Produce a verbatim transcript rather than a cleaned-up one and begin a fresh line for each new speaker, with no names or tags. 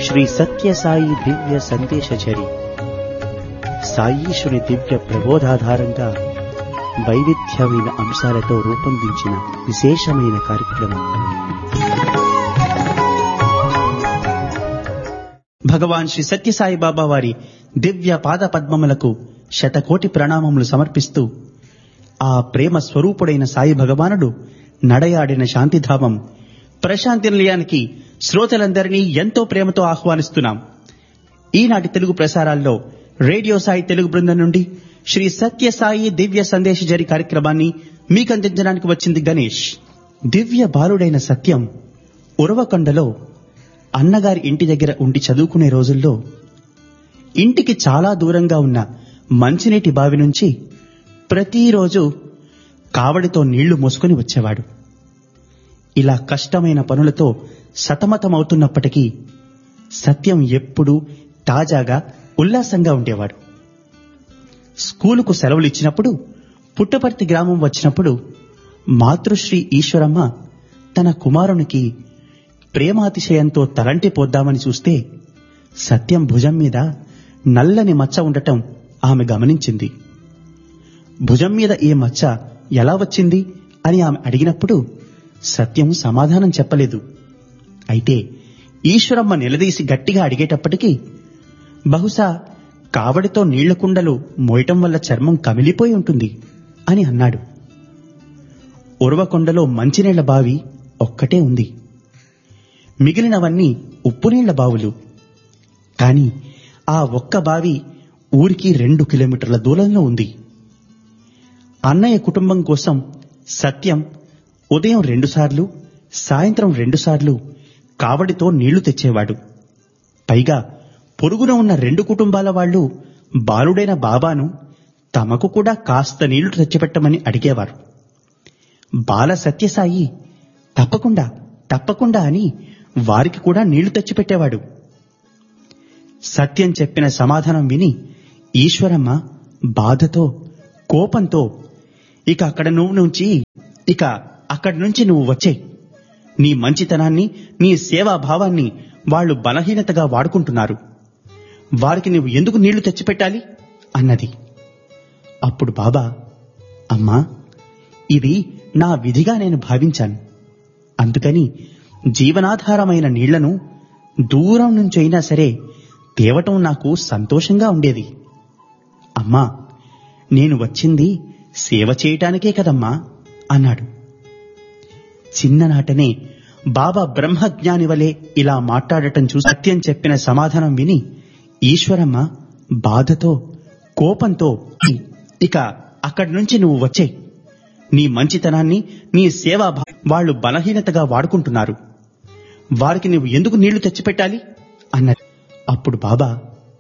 శ్రీ సత్యసాయి దివ్య సందేశచరి సాయీశుని దివ్య ప్రబోధాధారంగా వైవిధ్యమైన అంశాలతో రూపొందించిన విశేషమైన కార్యక్రమం. భగవాన్ శ్రీ సత్యసాయి బాబా వారి దివ్య పాద పద్మములకు శతకోటి ప్రణామములు సమర్పిస్తూ ఆ ప్రేమ స్వరూపుడైన సాయి భగవానుడు నడయాడిన శాంతిధామం ప్రశాంతి నిలయానికి శ్రోతలందరినీ ఎంతో ప్రేమతో ఆహ్వానిస్తున్నాం. ఈనాటి తెలుగు ప్రసారాల్లో రేడియో సాయి తెలుగు బృందం నుండి శ్రీ సత్యసాయి దివ్య సందేశజరి కార్యక్రమాన్ని మీకందించడానికి వచ్చింది గణేష్. దివ్య బాలుడైన సత్యం ఉరవకొండలో అన్నగారి ఇంటి దగ్గర ఉండి చదువుకునే రోజుల్లో ఇంటికి చాలా దూరంగా ఉన్న మంచినీటి బావి నుంచి ప్రతిరోజు కావడితో నీళ్లు మోసుకొని వచ్చేవాడు. ఇలా కష్టమైన పనులతో సతమతమవుతున్నప్పటికీ సత్యం ఎప్పుడూ తాజాగా ఉల్లాసంగా ఉండేవాడు. స్కూలుకు సెలవులు ఇచ్చినప్పుడు పుట్టపర్తి గ్రామం వచ్చినప్పుడు మాతృశ్రీ ఈశ్వరమ్మ తన కుమారునికి ప్రేమాతిశయంతో తలంటి పోద్దామని చూస్తే సత్యం భుజం మీద నల్లని మచ్చ ఉండటం ఆమె గమనించింది. భుజం మీద ఏ మచ్చ ఎలా వచ్చింది అని ఆమె అడిగినప్పుడు సత్యం సమాధానం చెప్పలేదు. అయితే ఈశ్వరమ్మ నిలదీసి గట్టిగా అడిగేటప్పటికీ బహుశా కావడితో నీళ్ల కుండలు మోయటం వల్ల చర్మం కమిలిపోయి ఉంటుంది అని అన్నాడు. ఉరవకొండలో మంచినీళ్ల బావి ఒక్కటే ఉంది. మిగిలినవన్నీ ఉప్పునీళ్ల బావులు. కాని ఆ ఒక్క బావి ఊరికి రెండు కిలోమీటర్ల దూరంలో ఉంది. అన్నయ్య కుటుంబం కోసం సత్యం ఉదయం రెండుసార్లు సాయంత్రం రెండుసార్లు కావడితో నీళ్లు తెచ్చేవాడు. పైగా పొరుగున ఉన్న రెండు కుటుంబాల వాళ్లు బాలుడైన బాబాను తమకు కూడా కాస్త నీళ్లు తెచ్చిపెట్టమని అడిగేవారు. బాల సత్యసాయి తప్పకుండా తప్పకుండా అని వారికి కూడా నీళ్లు తెచ్చిపెట్టేవాడు. సత్యం చెప్పిన సమాధానం విని ఈశ్వరమ్మ బాధతో కోపంతో ఇక అక్కడ నువ్వు నుంచి ఇక అక్కడి నుంచి నువ్వు వచ్చే, నీ మంచితనాన్ని నీ సేవాభావాన్ని వాళ్లు బలహీనతగా వాడుకుంటున్నారు, వారికి నువ్వు ఎందుకు నీళ్లు తెచ్చిపెట్టాలి అన్నది. అప్పుడు బాబా, అమ్మా, ఇది నా విధిగా నేను భావించాను. అందుకని జీవనాధారమైన నీళ్లను దూరం నుంచైనా సరే తేవటం నాకు సంతోషంగా ఉండేది. అమ్మా, నేను వచ్చింది సేవ చేయటానికే కదమ్మా అన్నాడు. చిన్ననాటనే బాబా బ్రహ్మజ్ఞాని వలె ఇలా మాట్లాడటం చూసి సత్యం చెప్పిన సమాధానం విని ఈశ్వరమ్మ బాధతో కోపంతో ఇక అక్కడి నుంచి నువ్వు వచ్చే, నీ మంచితనాన్ని నీ సేవా వాళ్లు బలహీనతగా వాడుకుంటున్నారు, వారికి నువ్వు ఎందుకు నీళ్లు తెచ్చిపెట్టాలి అన్నది. అప్పుడు బాబా,